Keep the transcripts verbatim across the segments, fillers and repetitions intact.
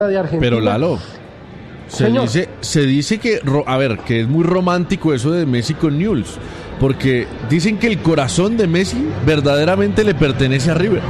de Argentina. Pero Lalo, se dice, se dice que, a ver, que es muy romántico eso de Messi con Newell's, porque dicen que el corazón de Messi verdaderamente le pertenece a River.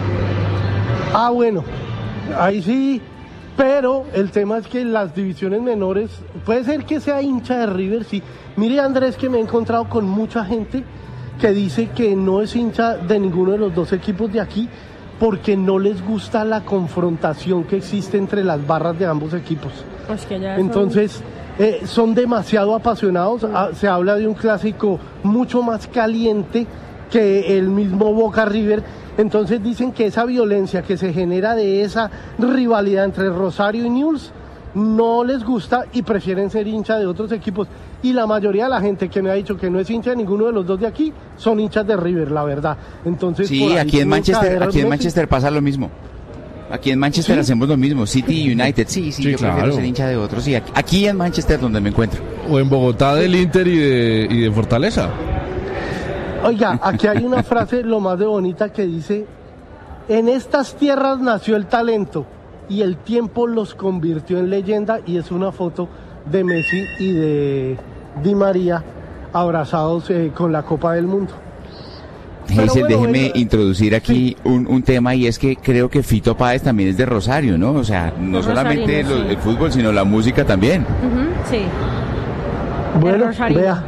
Ah, bueno, ahí sí, pero el tema es que las divisiones menores, puede ser que sea hincha de River, sí. Mire, Andrés, que me he encontrado con mucha gente que dice que no es hincha de ninguno de los dos equipos de aquí porque no les gusta la confrontación que existe entre las barras de ambos equipos. Pues que ya Entonces, son... eh, son demasiado apasionados. Ah, se habla de un clásico mucho más caliente que el mismo Boca River. Entonces dicen que esa violencia que se genera de esa rivalidad entre Rosario y Newell's no les gusta y prefieren ser hincha de otros equipos. Y la mayoría de la gente que me ha dicho que no es hincha de ninguno de los dos de aquí son hinchas de River, la verdad. Entonces, sí, aquí en Manchester, aquí en Manchester pasa lo mismo. Aquí en Manchester ¿sí? hacemos lo mismo. City United, sí, sí, sí yo claro. prefiero ser hincha de otros. Sí, aquí, aquí en Manchester donde me encuentro. O en Bogotá del Inter y de, y de Fortaleza. Oiga, aquí hay una frase lo más de bonita que dice: en estas tierras nació el talento y el tiempo los convirtió en leyenda, y es una foto de Messi y de Di María abrazados eh, con la Copa del Mundo. Geisel, bueno, déjeme bueno, introducir aquí sí. un, un tema, y es que creo que Fito Páez también es de Rosario, ¿no? O sea, no de solamente Rosarino, lo, sí. el fútbol, sino la música también. Uh-huh, sí. Bueno, vea,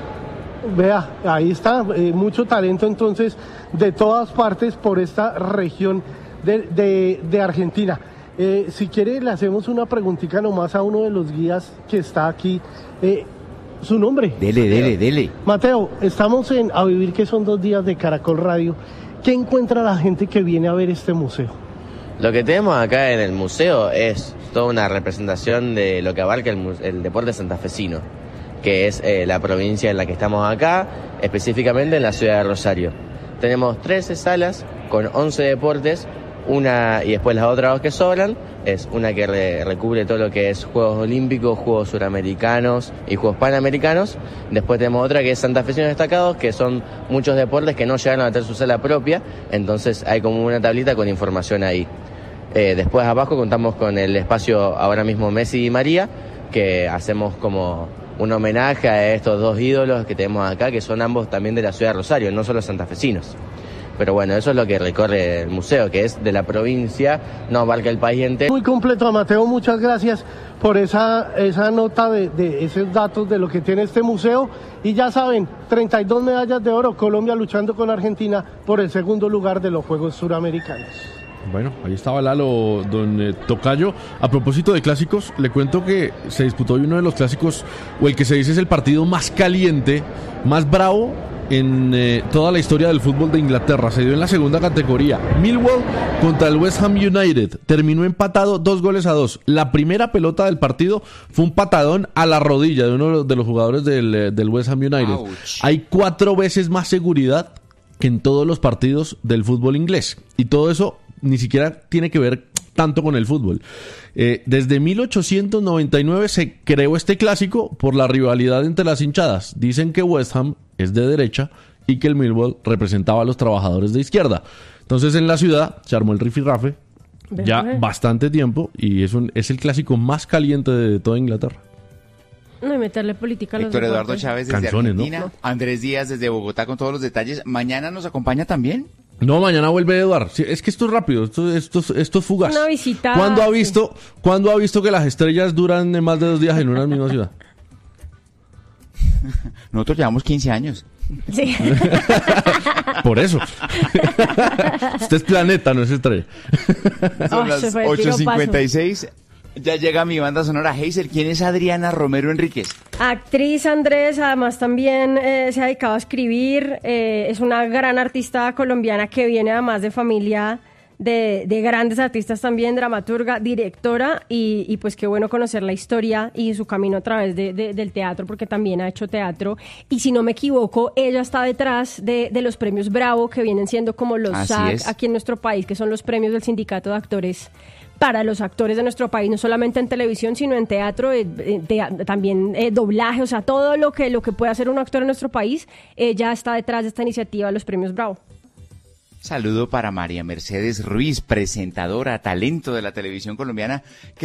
vea, ahí está, eh, mucho talento entonces de todas partes por esta región de, de, de Argentina. Eh, si quiere, le hacemos una preguntita nomás a uno de los guías que está aquí. Eh, ¿Su nombre? Dele, dele, dele. Mateo, estamos en A Vivir, que son dos días de Caracol Radio. ¿Qué encuentra la gente que viene a ver este museo? Lo que tenemos acá en el museo es toda una representación de lo que abarca el, el deporte santafesino, que es eh, la provincia en la que estamos acá, específicamente en la ciudad de Rosario. Tenemos trece salas con once deportes, una y después las otras dos que sobran, es una que re, recubre todo lo que es Juegos Olímpicos, Juegos Suramericanos y Juegos Panamericanos. Después tenemos otra que es Santafesinos Destacados, que son muchos deportes que no llegaron a tener su sala propia, entonces hay como una tablita con información ahí. Eh, después abajo contamos con el espacio ahora mismo Messi y María, que hacemos como un homenaje a estos dos ídolos que tenemos acá, que son ambos también de la ciudad de Rosario, no solo santafesinos. Pero bueno, eso es lo que recorre el museo, que es de la provincia, no abarca el país entero. Muy completo, Mateo, muchas gracias por esa, esa nota de, de esos datos de lo que tiene este museo. Y ya saben, treinta y dos medallas de oro, Colombia luchando con Argentina por el segundo lugar de los Juegos Suramericanos. Bueno, ahí estaba Lalo, don eh, Tocayo. A propósito de clásicos, le cuento que se disputó hoy uno de los clásicos, o el que se dice es el partido más caliente, más bravo en eh, toda la historia del fútbol de Inglaterra. Se dio en la segunda categoría. Millwall contra el West Ham United. Terminó empatado dos goles a dos. La primera pelota del partido fue un patadón a la rodilla de uno de los jugadores del, del West Ham United. Ouch. Hay cuatro veces más seguridad que en todos los partidos del fútbol inglés. Y todo eso ni siquiera tiene que ver tanto con el fútbol. Eh, desde mil ochocientos noventa y nueve se creó este clásico por la rivalidad entre las hinchadas. Dicen que West Ham es de derecha y que el Millwall representaba a los trabajadores de izquierda. Entonces en la ciudad se armó el rifirrafe ya bastante tiempo, y es, un, es el clásico más caliente de toda Inglaterra. No, y meterle política a los Héctor Eduardo Chávez desde Canciones, Argentina, ¿no? Andrés Díaz desde Bogotá con todos los detalles. ¿Mañana nos acompaña también? No, mañana vuelve Eduardo. Sí, es que esto es rápido, esto, esto, esto es fugaz. Una visita. ¿Cuándo ha visto, ¿cuándo ha visto que las estrellas duran más de dos días en una misma ciudad? Nosotros llevamos quince años. Sí. Por eso. Usted es planeta, no es estrella. Son oh, las ocho cincuenta y seis. Ya llega mi banda sonora. Geisel, ¿quién es Adriana Romero Enríquez? Actriz, Andrés, además también eh, se ha dedicado a escribir, eh, es una gran artista colombiana que viene además de familia de, de grandes artistas también, dramaturga, directora, y, y pues qué bueno conocer la historia y su camino a través de, de, del teatro, porque también ha hecho teatro, y si no me equivoco, ella está detrás de, de los premios Bravo, que vienen siendo como los S A C aquí en nuestro país, que son los premios del Sindicato de Actores para los actores de nuestro país, no solamente en televisión, sino en teatro, eh, de, también eh, doblaje, o sea, todo lo que, lo que puede hacer un actor en nuestro país, ella está detrás de esta iniciativa de los premios Bravo. Saludo para María Mercedes Ruiz, presentadora, talento de la televisión colombiana, que